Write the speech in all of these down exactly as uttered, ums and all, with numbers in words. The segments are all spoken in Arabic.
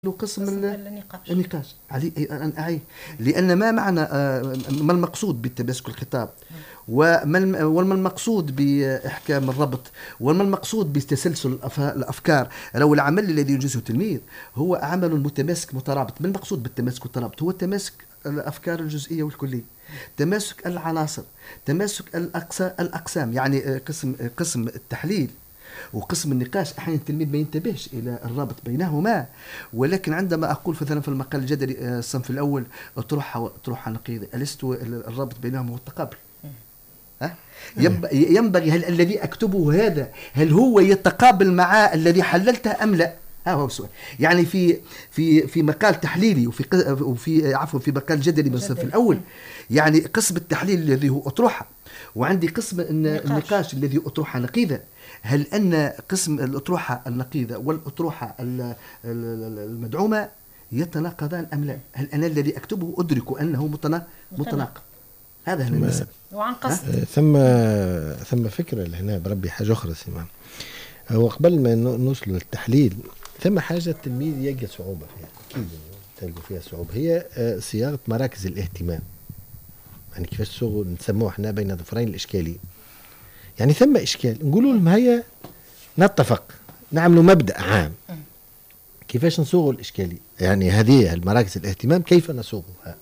قسم النقاش. النقاش علي أن أعي لأن ما معنى ما المقصود بالتماسك الخطاب وما المقصود بإحكام الربط وما المقصود بتسلسل الأفكار. لو العمل الذي ينجزه التلميذ هو عمل متماسك مترابط. ما المقصود بالتماسك والترابط؟ هو تماسك الأفكار الجزئية والكلية، تماسك العناصر، تماسك الأقسام. يعني قسم قسم التحليل وقسم النقاش أحيانا التلميذ ما ينتبهش إلى الرابط بينهما، ولكن عندما أقول مثلا في المقال الجدلي الصنف الأول أطروحة أطروحة نقيضة، ألست الرابط بينهما هو التقابل؟ ها؟ ينبغي هل الذي أكتبه هذا هل هو يتقابل مع الذي حللته أم لا؟ ها هو السؤال. يعني في في في مقال تحليلي وفي وفي عفوا في مقال جدلي من الصنف الأول، يعني قسم التحليل الذي هو أطروحة، وعندي قسم النقاش الذي أطروحة نقيضة. هل أن قسم الأطروحة النقيضة والأطروحة المدعومة يتناقضان أم لا؟ هل أنا الذي أكتبه أدرك أنه متناقض؟ هذا هو المسألة. وعن قصد ثم ثم فكرة هنا بربي حاجة أخرى سيما، هو قبل ما نوصل للتحليل ثم حاجة التلميذ يجد صعوبة فيها، أكيد تلقوا فيها صعوبة، هي صياغة مراكز الاهتمام. يعني كيفاش صوغ نسموه احنا بين ظفرين الإشكالية. يعني ثم إشكال نقولوا لهم هيا نتفق نعملوا مبدأ عام كيفاش نصوغوا الإشكالية. يعني هذه المراكز الاهتمام كيف نصوغها؟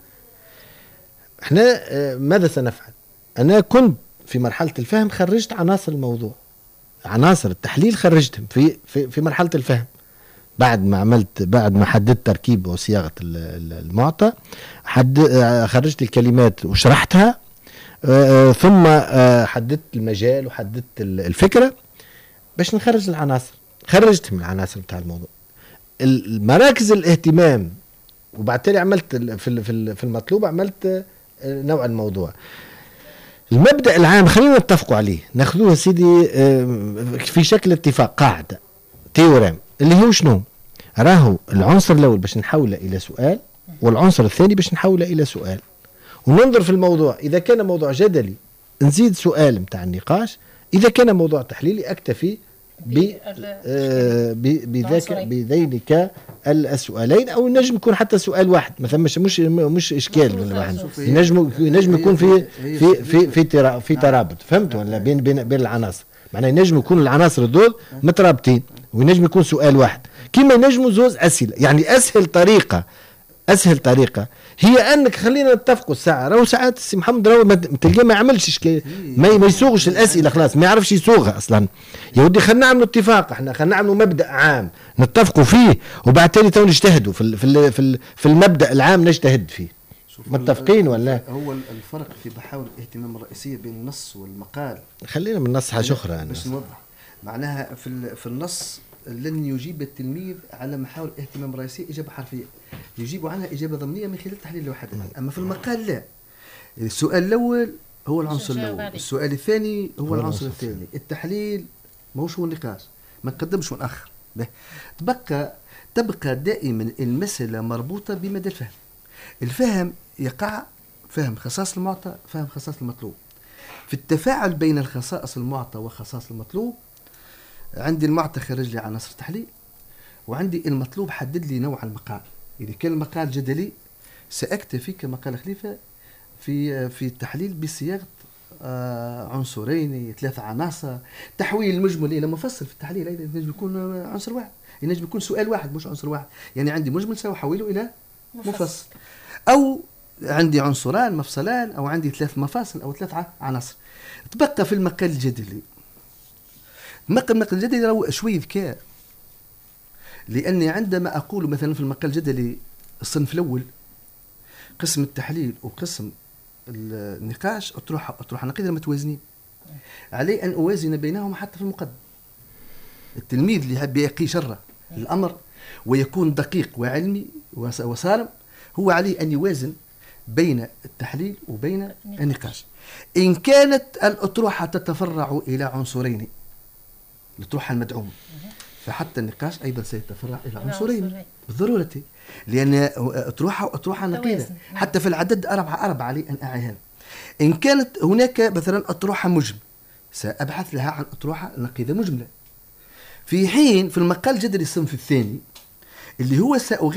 احنا ماذا سنفعل؟ أنا كنت في مرحلة الفهم خرجت عناصر الموضوع، عناصر التحليل خرجتهم في في في مرحلة الفهم. بعد ما عملت بعد ما حددت تركيب وصياغة المعطى، حد خرجت الكلمات وشرحتها، آه ثم آه حددت المجال وحددت الفكرة باش نخرج العناصر، خرجت من العناصر بتاع الموضوع المراكز الاهتمام. وبعد تالي عملت في في المطلوب عملت آه نوع الموضوع. المبدأ العام خلينا نتفقوا عليه، ناخذوه سيدي آه في شكل اتفاق، قاعدة تيورام، اللي هو شنو؟ راهو العنصر الأول باش نحوله إلى سؤال، والعنصر الثاني باش نحوله إلى سؤال، وننظر في الموضوع. إذا كان موضوع جدلي نزيد سؤال متاع النقاش، إذا كان موضوع تحليلي أكتفي بذاك بذلك السؤالين، أو نجم يكون حتى سؤال واحد مثلا، مش مش مش إشكال واحد، نجم نجم يكون في في في في, في ترابط، فهمت ولا؟ بين بين بين العناصر، معناه نجم يكون العناصر دول مترابطين، ونجم يكون سؤال واحد، كما نجموا زوز أسئلة. يعني أسهل طريقة أسهل طريقة هي أنك خلينا نتفقوا الساعة. راهو ساعات السي محمد راهو تلقاه ما يعملش شكي، ما ما يسوغش الأسئلة، خلاص ما يعرفش يسوغها أصلا. يا ودي خلينا نعملوا اتفاق، احنا خلينا نعملوا مبدأ عام نتفقوا فيه، وبعد تالي تو نجتهدوا في في في, في المبدأ العام نجتهد فيه. متفقين ولا؟ هو الفرق في محاور الاهتمام الرئيسية بين النص والمقال. خلينا من النص حاجة أخرى يعني. باش نوضح معناها في في النص لن يجيب التلميذ على محاور الاهتمام الرئيسية إجابة حرفية، يجيب عنها إجابة ضمنية من خلال تحليل الوحدة. أما في المقال لا، السؤال الأول هو العنصر الأول، السؤال الثاني هو العنصر الثاني، التحليل ماهوش هو النقاش، ما نقدمش ونأخر. تبقى تبقى دائما المسألة مربوطة بمدى الفهم. الفهم يقع فهم خصائص المعطى، فهم خصائص المطلوب. في التفاعل بين الخصائص المعطى وخصائص المطلوب، عندي المعطى خرج لي عناصر تحليل، وعندي المطلوب حدد لي نوع المقال. إذا كان المقال جدلي سأكتفي كما قال خليفة في في التحليل بصياغة آه عنصرين ثلاثة عناصر، تحويل المجمل إلى مفصل. في التحليل أيضا ينجم يكون عنصر واحد، ينجم يكون سؤال واحد مش عنصر واحد. يعني عندي مجمل سأحوله إلى مفصل, مفصل. أو عندي عنصران مفصلان، أو عندي ثلاث مفاصل أو ثلاث عناصر. تبقى في المقال الجدلي مقال المقال الجدلي راهو شوي ذكاء، لأني عندما أقول مثلا في المقال الجدلي الصنف الأول قسم التحليل وقسم النقاش أطروحة أطروحة نقيضة متوازنين، علي أن أوازن بينهم حتى في المقدم. التلميذ اللي يحب يقي شره الأمر ويكون دقيق وعلمي وصارم، هو عليه أن يوازن بين التحليل وبين النقاش. إن كانت الأطروحة تتفرع إلى عنصرين، الأطروحة المدعومة، فحتى النقاش أيضا سيتفرع إلى عنصرين بالضرورة، لأن أطروحة وأطروحة نقيضة. حتى في العدد أربعة أربعة علي أن أعيها. إن كانت هناك مثلا أطروحة مجمل، سأبحث لها عن أطروحة نقيضة مجملة. في حين في المقال الجدلي الصنف الثاني اللي هو سأغير